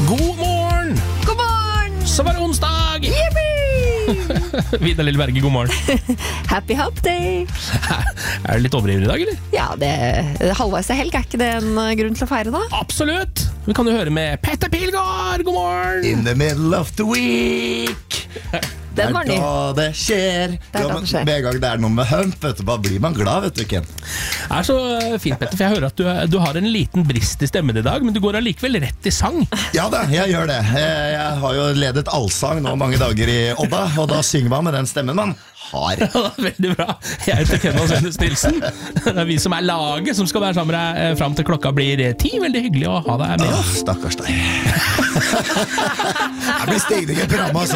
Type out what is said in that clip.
God morgen! God morgen! Så var det onsdag! Yippie! Vidar Lilleberge, god morgen. Happy Hump Day! Er det litt overgivet i dag, eller? Ja, det halvveis til helg, er ikke det en grunn til å feire da? Absolutt! Vi kan jo høre med Petter Pilgaard, god morgen! In the middle of the week. Den var ny. Det er da det skjer. Det er da det skjer. Med en gang det er noe med hump, vet du, bare blir man glad, vet du, Ken. Det er så fint, Petter, for jeg hører at du har en liten brist i stemmen i dag, men du går allikevel rett i sang. Ja da, jeg gjør det. Jeg har jo ledet allsang nå mange dager i Odda, og da synger man med den stemmen man har. Veldig bra. Jeg heter Ken Vasenius Nilsen. Det er vi som er laget som skal være sammen med deg frem til klokka blir 10. Veldig hyggelig å ha deg med oss. Stakkars deg. Jeg blir stigning i programmet, altså.